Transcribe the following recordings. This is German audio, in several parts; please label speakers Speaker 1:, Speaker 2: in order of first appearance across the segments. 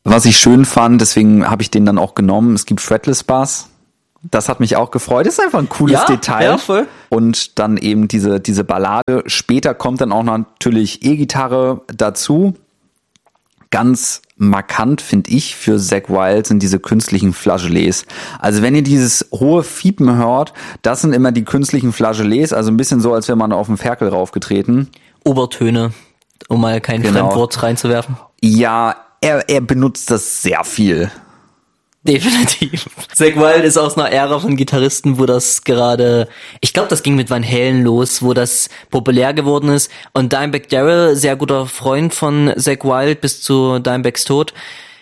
Speaker 1: Was ich schön fand, deswegen habe ich den dann auch genommen, es gibt Fretless Bass. Das hat mich auch gefreut. Das ist einfach ein cooles Detail.
Speaker 2: Ja, voll.
Speaker 1: Und dann eben diese Ballade. Später kommt dann auch natürlich E-Gitarre dazu. Ganz markant, finde ich, für Zakk Wylde sind diese künstlichen Flageolets. Also wenn ihr dieses hohe Fiepen hört, das sind immer die künstlichen Flageolets. Also ein bisschen so, als wäre man auf den Ferkel raufgetreten.
Speaker 2: Obertöne, um mal kein Fremdwort reinzuwerfen.
Speaker 1: Ja, er benutzt das sehr viel.
Speaker 2: Definitiv. Zakk Wylde ist aus einer Ära von Gitarristen, wo das gerade, ich glaube, das ging mit Van Halen los, wo das populär geworden ist. Und Dimebag Darrell, sehr guter Freund von Zakk Wylde bis zu Dimebacks Tod,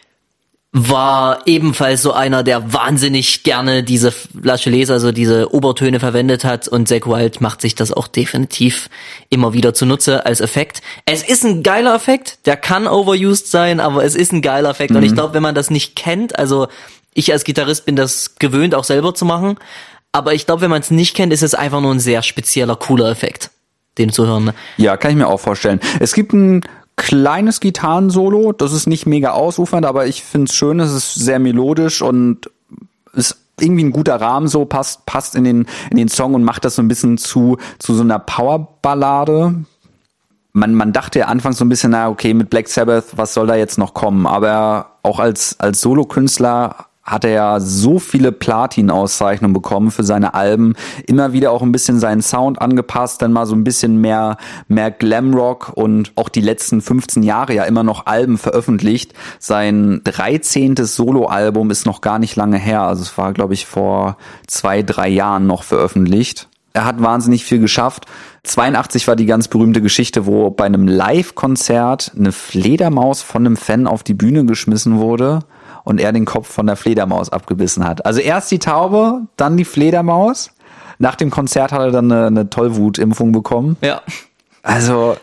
Speaker 2: war ebenfalls so einer, der wahnsinnig gerne diese Flageolets, also diese Obertöne verwendet hat, und Zakk Wylde macht sich das auch definitiv immer wieder zunutze als Effekt. Es ist ein geiler Effekt, der kann overused sein, aber es ist ein geiler Effekt, und ich glaube, wenn man das nicht kennt, also ich als Gitarrist bin das gewöhnt, auch selber zu machen, aber ich glaube, wenn man es nicht kennt, ist es einfach nur ein sehr spezieller, cooler Effekt, den zu hören.
Speaker 1: Ja, kann ich mir auch vorstellen. Es gibt ein kleines Gitarrensolo, das ist nicht mega ausufernd, aber ich finde es schön, es ist sehr melodisch und ist irgendwie ein guter Rahmen, so passt in den Song und macht das so ein bisschen zu so einer Powerballade. Man dachte ja anfangs so ein bisschen, na okay, mit Black Sabbath, was soll da jetzt noch kommen? Aber auch als Solokünstler hat er ja so viele Platin-Auszeichnungen bekommen für seine Alben, immer wieder auch ein bisschen seinen Sound angepasst, dann mal so ein bisschen mehr Glamrock und auch die letzten 15 Jahre ja immer noch Alben veröffentlicht. Sein 13. Soloalbum ist noch gar nicht lange her, also es war, glaube ich, vor 2-3 Jahren noch veröffentlicht. Er hat wahnsinnig viel geschafft. 82 war die ganz berühmte Geschichte, wo bei einem Live-Konzert eine Fledermaus von einem Fan auf die Bühne geschmissen wurde und er den Kopf von der Fledermaus abgebissen hat. Also erst die Taube, dann die Fledermaus. Nach dem Konzert hat er dann eine Tollwutimpfung bekommen.
Speaker 2: Ja.
Speaker 1: Also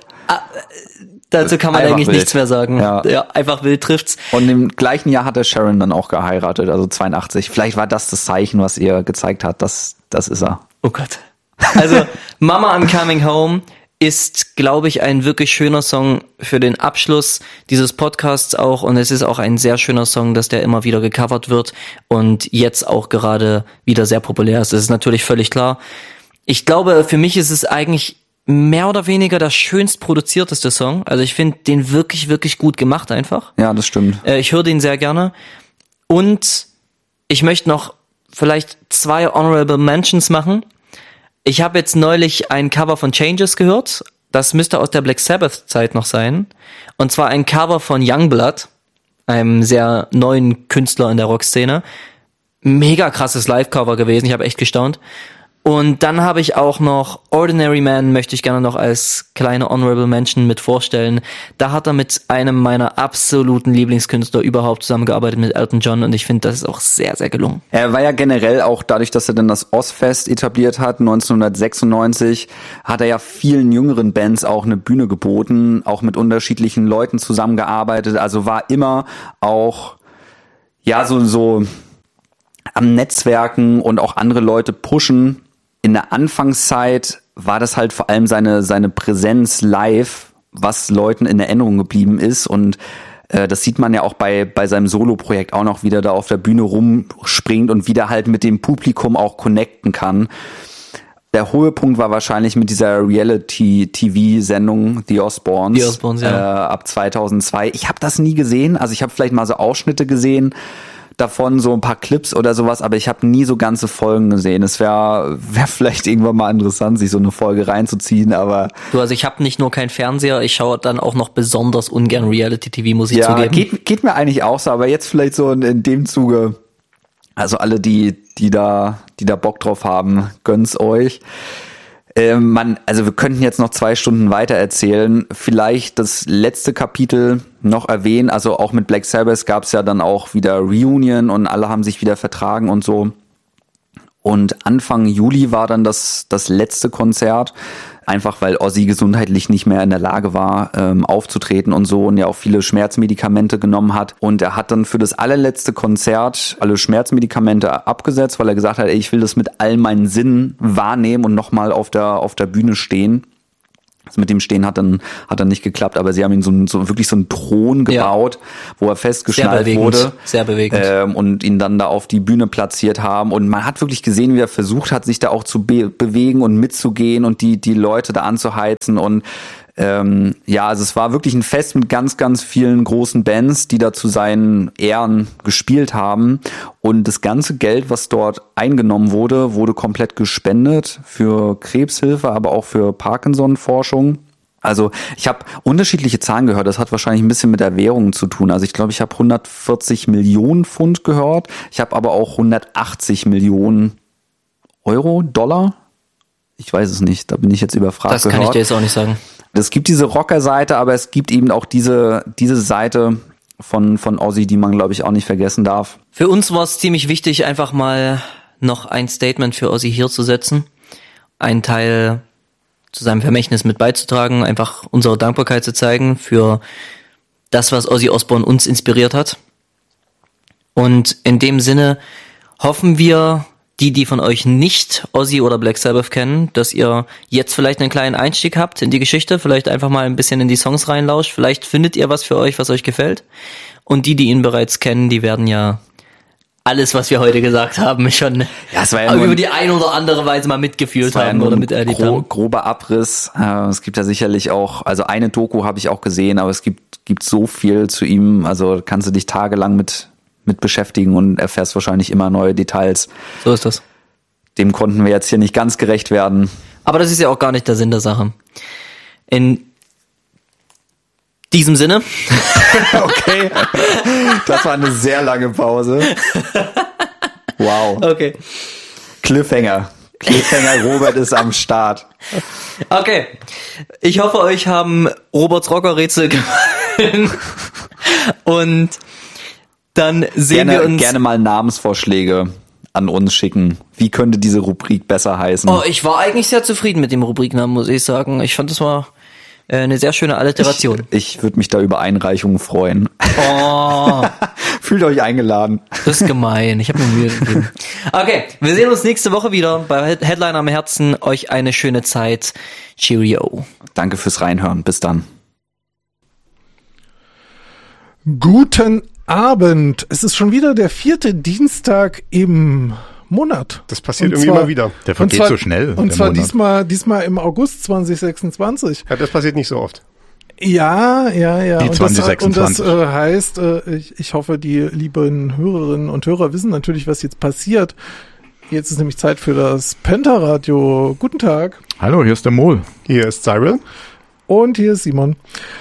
Speaker 2: dazu kann man eigentlich nichts mehr sagen.
Speaker 1: Ja,
Speaker 2: einfach wild trifft's.
Speaker 1: Und im gleichen Jahr hat er Sharon dann auch geheiratet, also 82. Vielleicht war das Zeichen, was ihr gezeigt hat. Das ist er.
Speaker 2: Oh Gott. Also Mama I'm Coming Home ist, glaube ich, ein wirklich schöner Song für den Abschluss dieses Podcasts auch, und es ist auch ein sehr schöner Song, dass der immer wieder gecovert wird und jetzt auch gerade wieder sehr populär ist. Das ist natürlich völlig klar. Ich glaube, für mich ist es eigentlich mehr oder weniger der schönst produzierteste Song. Also ich finde den wirklich, wirklich gut gemacht einfach.
Speaker 1: Ja, das stimmt.
Speaker 2: Ich höre den sehr gerne. Und ich möchte noch vielleicht 2 Honorable Mentions machen. Ich habe jetzt neulich ein Cover von Changes gehört. Das müsste aus der Black Sabbath-Zeit noch sein. Und zwar ein Cover von Youngblood, einem sehr neuen Künstler in der Rockszene. Mega krasses Live-Cover gewesen, ich habe echt gestaunt. Und dann habe ich auch noch Ordinary Man, möchte ich gerne noch als kleine Honorable Mention mit vorstellen. Da hat er mit einem meiner absoluten Lieblingskünstler überhaupt zusammengearbeitet, mit Elton John, und ich finde, das ist auch sehr, sehr gelungen.
Speaker 1: Er war ja generell auch dadurch, dass er dann das Ozzfest etabliert hat, 1996, hat er ja vielen jüngeren Bands auch eine Bühne geboten, auch mit unterschiedlichen Leuten zusammengearbeitet, also war immer auch, ja, so am Netzwerken und auch andere Leute pushen. In der Anfangszeit war das halt vor allem seine Präsenz live, was Leuten in Erinnerung geblieben ist, und das sieht man ja auch bei seinem Solo-Projekt auch noch, wie der da auf der Bühne rumspringt und wieder halt mit dem Publikum auch connecten kann. Der Höhepunkt war wahrscheinlich mit dieser Reality-TV-Sendung The Osbournes,
Speaker 2: ja.
Speaker 1: Ab 2002. Ich habe das nie gesehen, also ich habe vielleicht mal so Ausschnitte gesehen davon, so ein paar Clips oder sowas, aber ich habe nie so ganze Folgen gesehen. Es wäre vielleicht irgendwann mal interessant, sich so eine Folge reinzuziehen, aber...
Speaker 2: Also ich habe nicht nur keinen Fernseher, ich schaue dann auch noch besonders ungern Reality-TV, muss ich zugeben.
Speaker 1: Ja, geht mir eigentlich auch so, aber jetzt vielleicht so in dem Zuge, also alle, die da Bock drauf haben, gönn's euch. Also wir könnten jetzt noch 2 Stunden weiter erzählen. Vielleicht das letzte Kapitel noch erwähnen. Also auch mit Black Sabbath gab es ja dann auch wieder Reunion und alle haben sich wieder vertragen und so. Und Anfang Juli war dann das letzte Konzert. Einfach weil Ozzy gesundheitlich nicht mehr in der Lage war, aufzutreten und so, und ja auch viele Schmerzmedikamente genommen hat. Und er hat dann für das allerletzte Konzert alle Schmerzmedikamente abgesetzt, weil er gesagt hat, ey, ich will das mit all meinen Sinnen wahrnehmen und nochmal auf der Bühne stehen. Mit dem Stehen hat dann nicht geklappt, aber sie haben ihn wirklich so einen Thron gebaut, wo er festgeschnallt wurde.
Speaker 2: Sehr bewegend.
Speaker 1: Und ihn dann da auf die Bühne platziert haben. Und man hat wirklich gesehen, wie er versucht hat, sich da auch zu bewegen und mitzugehen und die Leute da anzuheizen. Und also es war wirklich ein Fest mit ganz, ganz vielen großen Bands, die da zu seinen Ehren gespielt haben. Und das ganze Geld, was dort eingenommen wurde, wurde komplett gespendet für Krebshilfe, aber auch für Parkinson-Forschung. Also ich habe unterschiedliche Zahlen gehört, das hat wahrscheinlich ein bisschen mit der Währung zu tun. Also ich glaube, ich habe 140 Millionen Pfund gehört. Ich habe aber auch 180 Millionen Dollar. Ich weiß es nicht, da bin ich jetzt überfragt.
Speaker 2: Das kann ich dir jetzt auch nicht sagen.
Speaker 1: Es gibt diese Rocker-Seite, aber es gibt eben auch diese Seite von Ozzy, die man, glaube ich, auch nicht vergessen darf.
Speaker 2: Für uns war es ziemlich wichtig, einfach mal noch ein Statement für Ozzy hier zu setzen. Einen Teil zu seinem Vermächtnis mit beizutragen, einfach unsere Dankbarkeit zu zeigen für das, was Ozzy Osbourne uns inspiriert hat. Und in dem Sinne hoffen wir, die von euch nicht Ozzy oder Black Sabbath kennen, dass ihr jetzt vielleicht einen kleinen Einstieg habt in die Geschichte, vielleicht einfach mal ein bisschen in die Songs reinlauscht, vielleicht findet ihr was für euch, was euch gefällt. Und die ihn bereits kennen, die werden ja alles, was wir heute gesagt haben, schon
Speaker 1: es war ja
Speaker 2: über die ein oder andere Weise mal mitgefühlt haben oder miterlebt haben.
Speaker 1: Grober Abriss. Es gibt ja sicherlich auch, also eine Doku habe ich auch gesehen, aber es gibt so viel zu ihm, also kannst du dich tagelang mit beschäftigen und erfährst wahrscheinlich immer neue Details.
Speaker 2: So ist das.
Speaker 1: Dem konnten wir jetzt hier nicht ganz gerecht werden.
Speaker 2: Aber das ist ja auch gar nicht der Sinn der Sache. In diesem Sinne.
Speaker 1: Okay. Das war eine sehr lange Pause. Wow.
Speaker 2: Okay.
Speaker 1: Cliffhanger, Robert ist am Start.
Speaker 2: Okay. Ich hoffe, euch haben Roberts Rockerrätsel gefallen. Und dann sehen wir uns...
Speaker 1: Gerne mal Namensvorschläge an uns schicken. Wie könnte diese Rubrik besser heißen?
Speaker 2: Oh, ich war eigentlich sehr zufrieden mit dem Rubriknamen, muss ich sagen. Ich fand, das war eine sehr schöne Alliteration.
Speaker 1: Ich würde mich da über Einreichungen freuen.
Speaker 2: Oh.
Speaker 1: Fühlt euch eingeladen.
Speaker 2: Das ist gemein. Ich habe mir Mühe gegeben. Okay, wir sehen uns nächste Woche wieder bei Headline am Herzen. Euch eine schöne Zeit. Cheerio.
Speaker 1: Danke fürs Reinhören. Bis dann.
Speaker 3: Guten Abend. Es ist schon wieder der 4. Dienstag im Monat.
Speaker 4: Das passiert irgendwie immer wieder.
Speaker 5: Der vergeht so schnell.
Speaker 3: Und zwar diesmal im August 2026.
Speaker 4: Ja, das passiert nicht so oft.
Speaker 3: Ja.
Speaker 5: Die 2026.
Speaker 3: Und das heißt, ich hoffe, die lieben Hörerinnen und Hörer wissen natürlich, was jetzt passiert. Jetzt ist nämlich Zeit für das Penta-Radio. Guten Tag.
Speaker 5: Hallo, hier ist der Mol.
Speaker 4: Hier ist Cyril.
Speaker 3: Und hier ist Simon.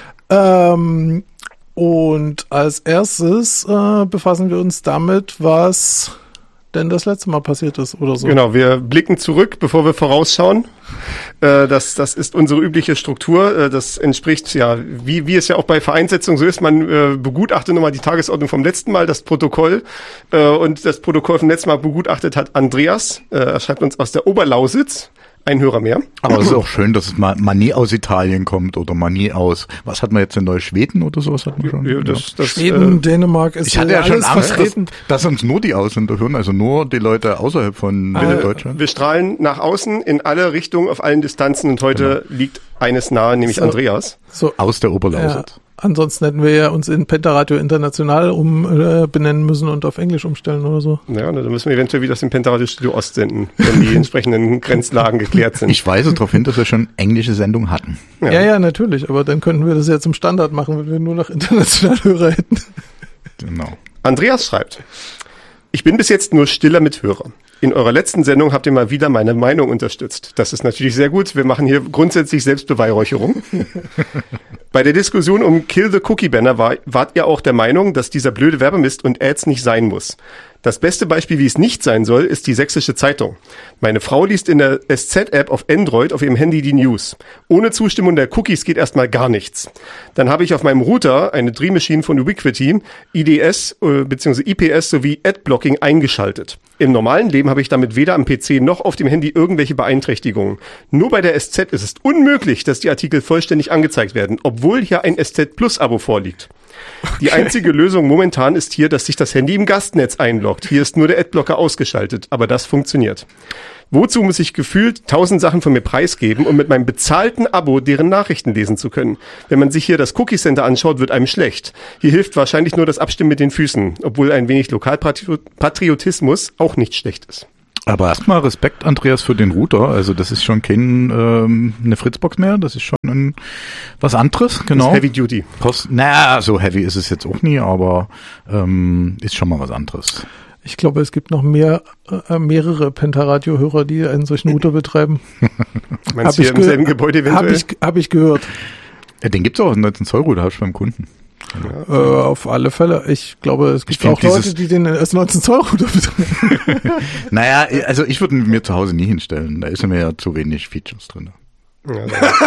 Speaker 3: Und als erstes befassen wir uns damit, was denn das letzte Mal passiert ist oder so.
Speaker 4: Genau, wir blicken zurück, bevor wir vorausschauen. Das ist unsere übliche Struktur. Das entspricht, ja, wie es ja auch bei Vereinsetzungen so ist, man begutachtet nochmal die Tagesordnung vom letzten Mal, das Protokoll. Und das Protokoll vom letzten Mal begutachtet hat Andreas. Er schreibt uns aus der Oberlausitz. Ein Hörer mehr.
Speaker 5: Aber es ist auch schön, dass es mal nie aus Italien kommt oder mal nie aus, was hatten wir jetzt in Neuschweden oder sowas hatten wir schon?
Speaker 4: Ja,
Speaker 3: Schweden, Dänemark ist
Speaker 5: ich hatte ja schon Angst,
Speaker 3: vertreten.
Speaker 5: dass uns nur die Ausländer hören, also nur die Leute außerhalb von Deutschland.
Speaker 4: Wir strahlen nach außen in alle Richtungen, auf allen Distanzen und heute liegt eines nahe, nämlich Andreas.
Speaker 3: So.
Speaker 5: Aus der Oberlausitz.
Speaker 3: Ja. Ansonsten hätten wir ja uns in Penta-Radio International benennen müssen und auf Englisch umstellen oder so.
Speaker 4: Ja, dann müssen wir eventuell wieder aus dem Penta-Radio Studio Ost senden, wenn die entsprechenden Grenzlagen geklärt sind.
Speaker 5: Ich weise darauf hin, dass wir schon englische Sendungen hatten.
Speaker 3: Ja, natürlich, aber dann könnten wir das ja zum Standard machen, wenn wir nur noch international Hörer hätten.
Speaker 5: Genau.
Speaker 4: Andreas schreibt: Ich bin bis jetzt nur stiller Mithörer. In eurer letzten Sendung habt ihr mal wieder meine Meinung unterstützt. Das ist natürlich sehr gut. Wir machen hier grundsätzlich Selbstbeweihräucherung. Bei der Diskussion um Kill the Cookie Banner wart ihr auch der Meinung, dass dieser blöde Werbemist und Ads nicht sein muss. Das beste Beispiel, wie es nicht sein soll, ist die Sächsische Zeitung. Meine Frau liest in der SZ-App auf Android auf ihrem Handy die News. Ohne Zustimmung der Cookies geht erstmal gar nichts. Dann habe ich auf meinem Router eine Dream Machine von Ubiquiti, IDS bzw. IPS sowie Adblocking eingeschaltet. Im normalen Leben habe ich damit weder am PC noch auf dem Handy irgendwelche Beeinträchtigungen. Nur bei der SZ ist es unmöglich, dass die Artikel vollständig angezeigt werden, obwohl hier ein SZ Plus Abo vorliegt. Die einzige Lösung momentan ist hier, dass sich das Handy im Gastnetz einloggt. Hier ist nur der Adblocker ausgeschaltet, aber das funktioniert. Wozu muss ich gefühlt 1000 Sachen von mir preisgeben, um mit meinem bezahlten Abo deren Nachrichten lesen zu können? Wenn man sich hier das Cookie Center anschaut, wird einem schlecht. Hier hilft wahrscheinlich nur das Abstimmen mit den Füßen, obwohl ein wenig Lokalpatriotismus auch nicht schlecht ist.
Speaker 5: Aber erstmal Respekt, Andreas, für den Router. Also das ist schon eine Fritzbox mehr, das ist schon was anderes, genau.
Speaker 4: Das ist Heavy Duty.
Speaker 5: Naja, so heavy ist es jetzt auch nie, aber ist schon mal was anderes.
Speaker 3: Ich glaube, es gibt noch mehrere Pentaradio-Hörer, die einen solchen Router betreiben.
Speaker 4: Meinst du hier im selben Gebäude eventuell?
Speaker 3: Hab ich gehört.
Speaker 5: Ja, den gibt's auch, einen 19-Zoll-Router, habe ich beim Kunden.
Speaker 3: Auf alle Fälle. Ich glaube, es gibt auch Leute, die den als 19-Zoll-Router betreiben.
Speaker 5: Naja, also ich würde mir zu Hause nie hinstellen. Da ist mir ja zu wenig Features drin.
Speaker 4: Ja,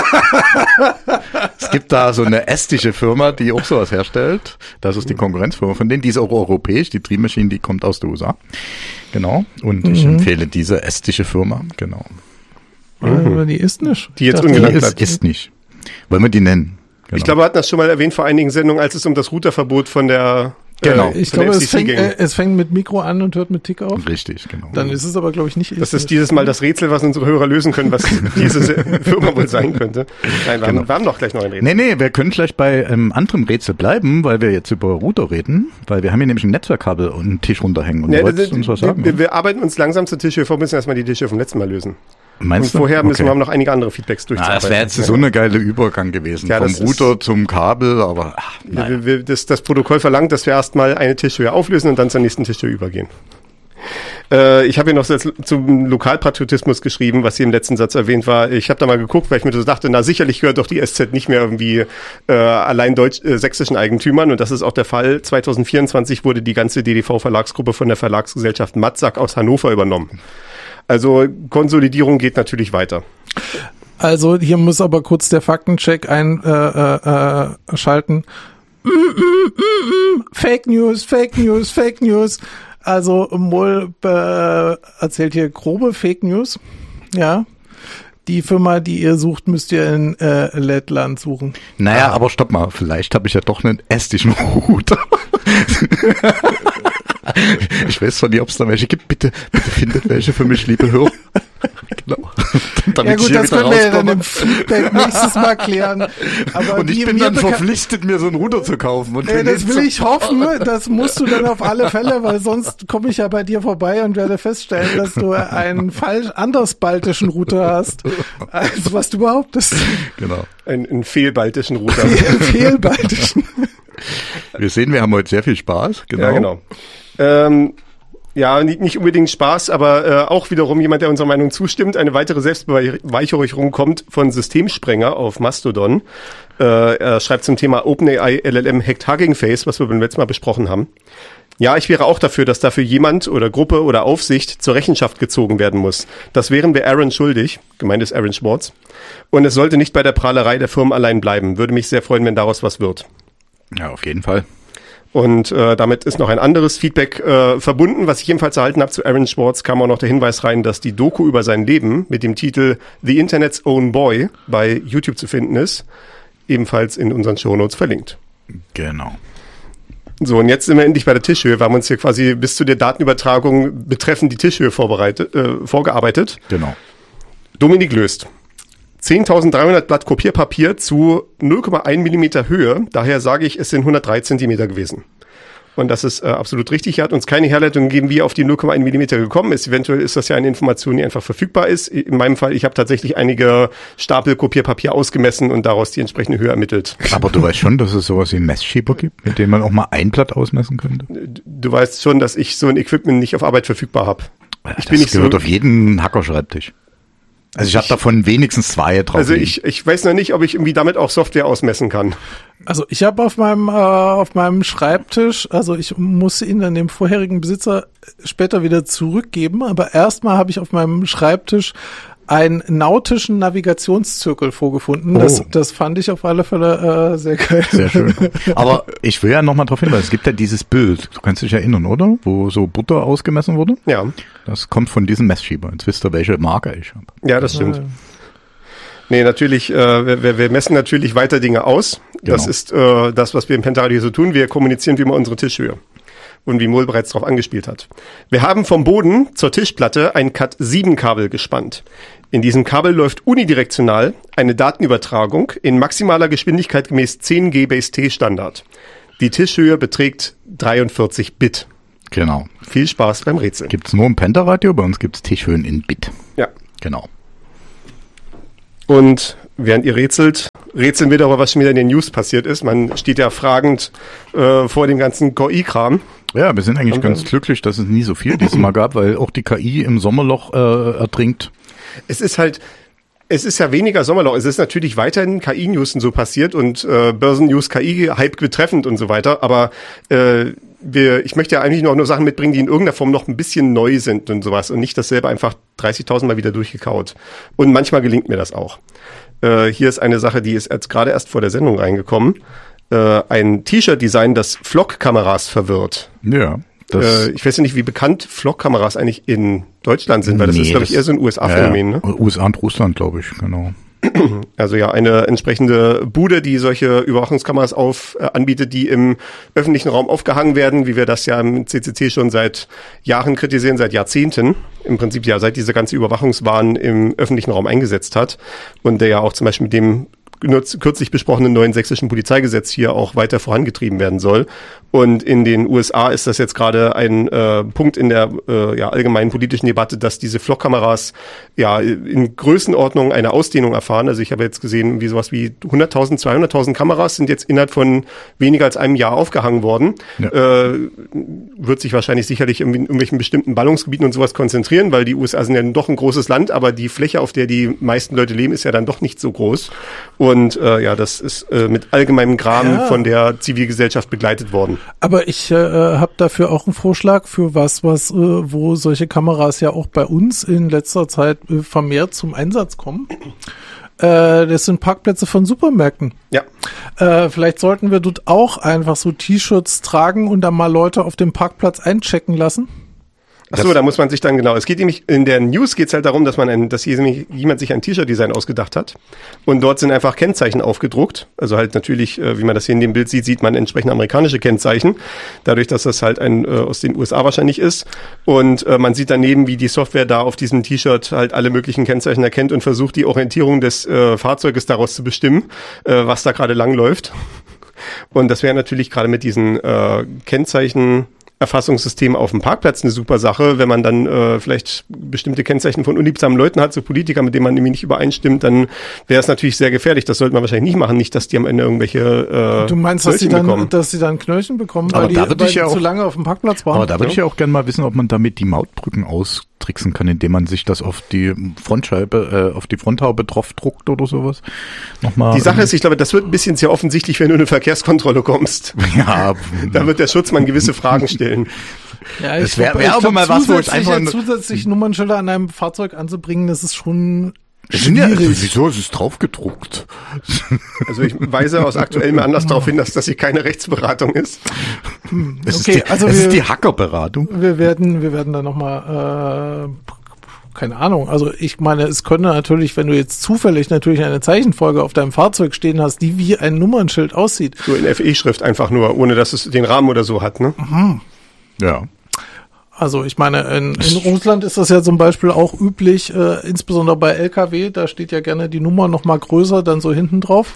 Speaker 5: es gibt da so eine estische Firma, die auch sowas herstellt. Das ist die Konkurrenzfirma von denen. Die ist auch europäisch. Die Dream Machine, die kommt aus den USA. Genau. Und ich empfehle diese estische Firma. Genau.
Speaker 3: Aber die ist nicht.
Speaker 4: Die jetzt ungenannt bleibt.
Speaker 5: Ist nicht. Wollen wir die nennen? Genau.
Speaker 4: Ich glaube, wir hatten das schon mal erwähnt vor einigen Sendungen, als es um das Routerverbot von der
Speaker 3: ich glaube, es fängt mit Mikro an und hört mit Tick auf.
Speaker 5: Richtig, genau.
Speaker 3: Dann ist es aber, glaube ich, nicht.
Speaker 4: Das ist dieses Mal das Rätsel, was unsere Hörer lösen können, was diese Firma wohl sein könnte. Nein, wir haben doch gleich noch ein Rätsel.
Speaker 5: Nee, wir können gleich bei anderen Rätsel bleiben, weil wir jetzt über Router reden, weil wir haben hier nämlich ein Netzwerkkabel und einen Tisch runterhängen. Und du wolltest uns was sagen?
Speaker 4: Wir arbeiten uns langsam zur Tischhöhe vor, müssen erstmal die Tischhöhe vom letzten Mal lösen.
Speaker 5: Meinst
Speaker 4: und vorher müssen wir noch einige andere Feedbacks durchzuarbeiten.
Speaker 5: Das wäre jetzt so eine geile Übergang gewesen. Ja, vom Router zum Kabel, aber
Speaker 4: das Protokoll verlangt, dass wir erstmal eine Tischhöhe auflösen und dann zur nächsten Tischhöhe übergehen. Ich habe hier noch zum Lokalpatriotismus geschrieben, was hier im letzten Satz erwähnt war. Ich habe da mal geguckt, weil ich mir so dachte, na sicherlich gehört doch die SZ nicht mehr irgendwie allein sächsischen Eigentümern. Und das ist auch der Fall. 2024 wurde die ganze DDV-Verlagsgruppe von der Verlagsgesellschaft Matzak aus Hannover übernommen. Also Konsolidierung geht natürlich weiter.
Speaker 3: Also hier muss aber kurz der Faktencheck einschalten. Fake News, Fake News, Fake News. Also Moll erzählt hier grobe Fake News. Ja. Die Firma, die ihr sucht, müsst ihr in Lettland suchen.
Speaker 5: Naja, aber stopp mal. Vielleicht habe ich ja doch einen estischen Router. Ich weiß zwar nicht, ob es da welche gibt. Bitte findet welche für mich, liebe Hörer. Genau.
Speaker 3: Ja gut, das können wir ja dann im Feedback nächstes Mal klären. Aber
Speaker 5: und ich bin dann verpflichtet, mir so einen Router zu kaufen. Und
Speaker 3: das will ich hoffen. Das musst du dann auf alle Fälle, weil sonst komme ich ja bei dir vorbei und werde feststellen, dass du einen anders baltischen Router hast, als was du behauptest.
Speaker 4: Genau. Einen fehlbaltischen Router.
Speaker 3: Fehlbaltischen.
Speaker 5: Wir sehen, wir haben heute sehr viel Spaß. Genau.
Speaker 4: Ja, genau. Ja, nicht unbedingt Spaß, aber auch wiederum jemand, der unserer Meinung zustimmt. Eine weitere Selbstbeweihräucherung kommt von Systemsprenger auf Mastodon. Er schreibt zum Thema OpenAI LLM hackt Hugging Face, was wir beim letzten Mal besprochen haben. Ja, ich wäre auch dafür, dass dafür jemand oder Gruppe oder Aufsicht zur Rechenschaft gezogen werden muss. Das wären wir Aaron schuldig, gemeint ist Aaron Schwartz. Und es sollte nicht bei der Prahlerei der Firmen allein bleiben. Würde mich sehr freuen, wenn daraus was wird.
Speaker 5: Ja, auf jeden Fall.
Speaker 4: Und damit ist noch ein anderes Feedback verbunden, was ich ebenfalls erhalten habe zu Aaron Schwartz, kam auch noch der Hinweis rein, dass die Doku über sein Leben mit dem Titel The Internet's Own Boy bei YouTube zu finden ist, ebenfalls in unseren Shownotes verlinkt.
Speaker 5: Genau.
Speaker 4: So, und jetzt sind wir endlich bei der Tischhöhe. Wir haben uns hier quasi bis zu der Datenübertragung betreffend die Tischhöhe vorgearbeitet.
Speaker 5: Genau.
Speaker 4: Dominik löst. 10.300 Blatt Kopierpapier zu 0,1 Millimeter Höhe. Daher sage ich, es sind 103 Zentimeter gewesen. Und das ist absolut richtig. Er hat uns keine Herleitung gegeben, wie er auf die 0,1 Millimeter gekommen ist. Eventuell ist das ja eine Information, die einfach verfügbar ist. In meinem Fall, ich habe tatsächlich einige Stapel Kopierpapier ausgemessen und daraus die entsprechende Höhe ermittelt.
Speaker 5: Aber du weißt schon, dass es sowas wie einen Messschieber gibt, mit dem man auch mal ein Blatt ausmessen könnte?
Speaker 4: Du weißt schon, dass ich so ein Equipment nicht auf Arbeit verfügbar habe.
Speaker 5: Das gehört auf jeden Hackerschreibtisch. Also ich habe davon wenigstens 2 drauf.
Speaker 4: Also ich weiß noch nicht, ob ich irgendwie damit auch Software ausmessen kann.
Speaker 3: Also ich habe auf meinem Schreibtisch, also ich musste ihn dann dem vorherigen Besitzer später wieder zurückgeben, aber erstmal habe ich auf meinem Schreibtisch einen nautischen Navigationszirkel vorgefunden.
Speaker 5: Oh.
Speaker 3: Das fand ich auf alle Fälle sehr geil.
Speaker 5: Sehr schön. Aber ich will ja nochmal darauf hinweisen, es gibt ja dieses Bild, du kannst dich erinnern, oder? Wo so Butter ausgemessen wurde?
Speaker 4: Ja.
Speaker 5: Das kommt von diesem Messschieber. Jetzt wisst ihr, welche Marke ich habe.
Speaker 4: Ja, das stimmt. Nee, natürlich, wir messen natürlich weiter Dinge aus. Genau. Das ist das, was wir im Pentaradio so tun. Wir kommunizieren wie immer unsere Tischhöhe. Und wie Mol bereits darauf angespielt hat. Wir haben vom Boden zur Tischplatte ein Cat7-Kabel gespannt. In diesem Kabel läuft unidirektional eine Datenübertragung in maximaler Geschwindigkeit gemäß 10G Base T Standard. Die Tischhöhe beträgt 43 Bit.
Speaker 5: Genau.
Speaker 4: Viel Spaß beim Rätseln.
Speaker 5: Gibt's nur im Pentaradio, bei uns gibt's Tischhöhen in Bit.
Speaker 4: Ja.
Speaker 5: Genau.
Speaker 4: Und während ihr rätseln wir darüber, was schon wieder in den News passiert ist. Man steht ja fragend vor dem ganzen KI-Kram.
Speaker 5: Ja, wir sind eigentlich ganz glücklich, dass es nie so viel diesmal gab, weil auch die KI im Sommerloch ertrinkt.
Speaker 4: Es ist ja weniger Sommerloch. Es ist natürlich weiterhin KI-News und so passiert und Börsen-News, KI-Hype betreffend und so weiter. Aber ich möchte ja eigentlich nur Sachen mitbringen, die in irgendeiner Form noch ein bisschen neu sind und sowas und nicht dasselbe einfach 30.000 Mal wieder durchgekaut. Und manchmal gelingt mir das auch. Hier ist eine Sache, die ist gerade erst vor der Sendung reingekommen. Ein T-Shirt-Design, das Vlog-Kameras verwirrt.
Speaker 5: Ja.
Speaker 4: Ich weiß ja nicht, wie bekannt Vlog-Kameras eigentlich in Deutschland sind, weil das ist, glaube ich, eher so ein USA-Phänomen.
Speaker 5: Ja.
Speaker 4: Ne?
Speaker 5: USA und Russland, glaube ich, genau.
Speaker 4: Also ja, eine entsprechende Bude, die solche Überwachungskameras anbietet, die im öffentlichen Raum aufgehangen werden, wie wir das ja im CCC schon seit Jahren kritisieren, seit Jahrzehnten. Im Prinzip ja, seit diese ganze Überwachungswahn im öffentlichen Raum eingesetzt hat. Und der ja auch zum Beispiel mit dem kürzlich besprochenen neuen sächsischen Polizeigesetz hier auch weiter vorangetrieben werden soll. Und in den USA ist das jetzt gerade ein Punkt in der allgemeinen politischen Debatte, dass diese Vlog-Kameras in Größenordnung eine Ausdehnung erfahren. Also ich habe jetzt gesehen, wie sowas wie 100.000, 200.000 Kameras sind jetzt innerhalb von weniger als einem Jahr aufgehangen worden. Ja. Wird sich wahrscheinlich sicherlich in irgendwelchen bestimmten Ballungsgebieten und sowas konzentrieren, weil die USA sind ja doch ein großes Land, aber die Fläche, auf der die meisten Leute leben, ist ja dann doch nicht so groß. Und das ist mit allgemeinem Gram von der Zivilgesellschaft begleitet worden.
Speaker 3: Aber ich habe dafür auch einen Vorschlag für wo solche Kameras ja auch bei uns in letzter Zeit vermehrt zum Einsatz kommen. Das sind Parkplätze von Supermärkten.
Speaker 4: Ja.
Speaker 3: Vielleicht sollten wir dort auch einfach so T-Shirts tragen und dann mal Leute auf dem Parkplatz einchecken lassen.
Speaker 4: Ach so, da muss man sich dann es geht nämlich, in der News geht's halt darum, dass jemand sich ein T-Shirt-Design ausgedacht hat und dort sind einfach Kennzeichen aufgedruckt, also halt natürlich, wie man das hier in dem Bild sieht man entsprechend amerikanische Kennzeichen, dadurch, dass das halt aus den USA wahrscheinlich ist und man sieht daneben, wie die Software da auf diesem T-Shirt halt alle möglichen Kennzeichen erkennt und versucht, die Orientierung des Fahrzeuges daraus zu bestimmen, was da gerade lang läuft. Und das wäre natürlich gerade mit diesen Erfassungssystem auf dem Parkplatz eine super Sache. Wenn man dann vielleicht bestimmte Kennzeichen von unliebsamen Leuten hat, so Politiker, mit denen man nämlich nicht übereinstimmt, dann wäre es natürlich sehr gefährlich. Das sollte man wahrscheinlich nicht machen. Nicht, dass die am Ende irgendwelche
Speaker 3: Du meinst, dass sie dann Knöllchen bekommen, weil die zu lange auf dem Parkplatz waren?
Speaker 5: Aber da würde ich ja auch gerne mal wissen, ob man damit die Mautbrücken austricksen kann, indem man sich das auf die Frontscheibe, auf die Fronthaube drauf druckt oder sowas. Nochmal.
Speaker 4: Die Sache ist, ich glaube, das wird ein bisschen sehr offensichtlich, wenn du in eine Verkehrskontrolle kommst.
Speaker 5: Ja.
Speaker 4: Da wird der Schutzmann gewisse Fragen stellen.
Speaker 3: Ja,
Speaker 5: es wäre aber mal was, wo ich einfach
Speaker 3: zusätzlich Nummernschilder an einem Fahrzeug anzubringen, das ist schon
Speaker 5: schwierig. Wieso? Es ist drauf gedruckt.
Speaker 4: Also ich weise aus aktuellem Anlass darauf hin, dass das hier keine Rechtsberatung ist.
Speaker 5: Es ist die Hackerberatung.
Speaker 3: Wir werden da nochmal keine Ahnung. Also ich meine, es könnte natürlich, wenn du jetzt zufällig natürlich eine Zeichenfolge auf deinem Fahrzeug stehen hast, die wie ein Nummernschild aussieht.
Speaker 4: So in FE-Schrift einfach nur, ohne dass es den Rahmen oder so hat, ne?
Speaker 3: Mhm.
Speaker 5: Ja.
Speaker 3: Also ich meine, in Russland ist das ja zum Beispiel auch üblich, insbesondere bei LKW, da steht ja gerne die Nummer noch mal größer, dann so hinten drauf.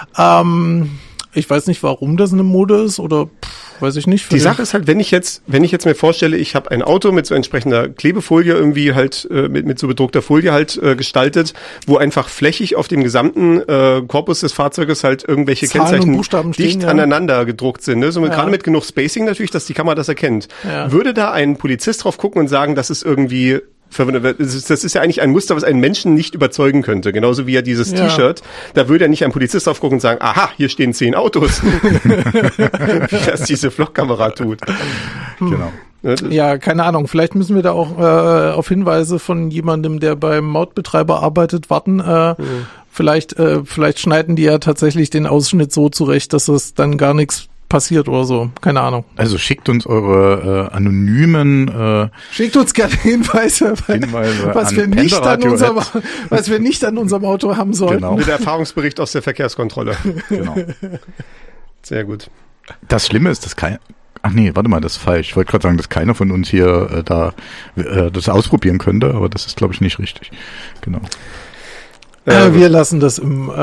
Speaker 3: Ich weiß nicht, warum das eine Mode ist oder weiß ich nicht.
Speaker 4: Die Sache ist halt, wenn ich jetzt mir vorstelle, ich habe ein Auto mit so entsprechender Klebefolie irgendwie halt mit so bedruckter Folie halt gestaltet, wo einfach flächig auf dem gesamten Korpus des Fahrzeuges halt irgendwelche
Speaker 3: Zahlen
Speaker 4: Kennzeichen dicht aneinander gedruckt sind. Ne? So gerade mit genug Spacing natürlich, dass die Kamera das erkennt. Ja. Würde da ein Polizist drauf gucken und sagen, das ist irgendwie das ist ja eigentlich ein Muster, was einen Menschen nicht überzeugen könnte. Genauso wie ja dieses T-Shirt. Da würde ja nicht ein Polizist drauf gucken und sagen, aha, hier stehen 10 Autos. Wie das diese Vlog-Kamera tut.
Speaker 5: Genau.
Speaker 3: Ja, keine Ahnung. Vielleicht müssen wir da auch auf Hinweise von jemandem, der beim Mautbetreiber arbeitet, warten. Vielleicht schneiden die ja tatsächlich den Ausschnitt so zurecht, dass es dann gar nichts passiert oder so. Keine Ahnung.
Speaker 5: Also schickt uns eure anonymen
Speaker 3: Schickt uns gerne Hinweise, was wir nicht an unserem Auto haben sollten.
Speaker 5: Genau.
Speaker 4: Mit der Erfahrungsbericht aus der Verkehrskontrolle.
Speaker 5: Genau.
Speaker 4: Sehr gut.
Speaker 5: Das Schlimme ist, dass ach nee, warte mal, das ist falsch. Ich wollte gerade sagen, dass keiner von uns hier das ausprobieren könnte, aber das ist, glaube ich, nicht richtig. Genau.
Speaker 3: Wir lassen das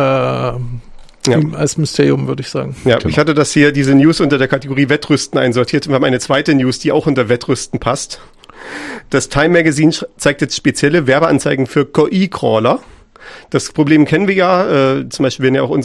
Speaker 3: als Mysterium, würde ich sagen.
Speaker 4: Ja,
Speaker 5: Genau.
Speaker 4: Ich hatte das hier, diese News unter der Kategorie Wettrüsten einsortiert. Wir haben eine zweite News, die auch unter Wettrüsten passt. Das Time Magazine zeigt jetzt spezielle Werbeanzeigen für KI-Crawler. Das Problem kennen wir ja. Zum Beispiel werden ja auch